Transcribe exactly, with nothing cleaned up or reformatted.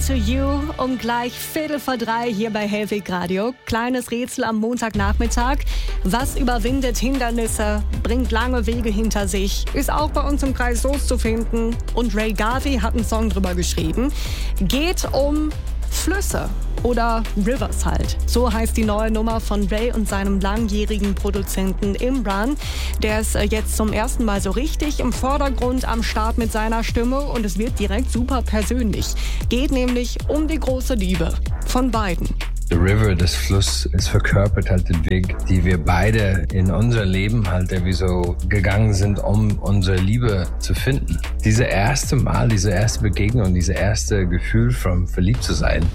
to You um gleich Viertel vor drei hier bei Hellweg Radio. Kleines Rätsel am Montagnachmittag. Was überwindet Hindernisse, bringt lange Wege hinter sich, ist auch bei uns im Kreis Soest zu finden. Und Ray Garvey hat einen Song drüber geschrieben. Geht um Flüsse oder Rivers halt. So heißt die neue Nummer von Ray und seinem langjährigen Produzenten Imran. Der ist jetzt zum ersten Mal so richtig im Vordergrund am Start mit seiner Stimme und es wird direkt super persönlich. Geht nämlich um die große Liebe von beiden. The River, das Fluss, es verkörpert halt den Weg, die wir beide in unser Leben halt irgendwie so gegangen sind, um unsere Liebe zu finden. Diese erste Mal, diese erste Begegnung, diese erste Gefühl von verliebt zu sein,